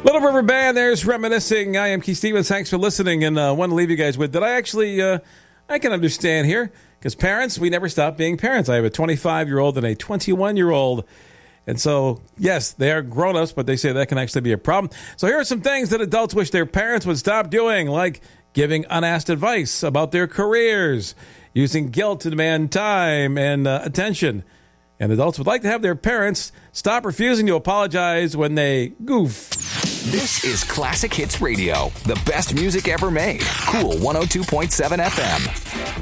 Little River Band, there's Reminiscing. I am Keith Stevens. Thanks for listening, and want to leave you guys with, I can understand here, because parents, we never stop being parents. I have a 25-year-old and a 21-year-old, and so, yes, they are grown-ups, but they say that can actually be a problem. So here are some things that adults wish their parents would stop doing, like giving unasked advice about their careers, using guilt to demand time and attention. And adults would like to have their parents stop refusing to apologize when they goof. This is Classic Hits Radio, the best music ever made. Cool 102.7 FM.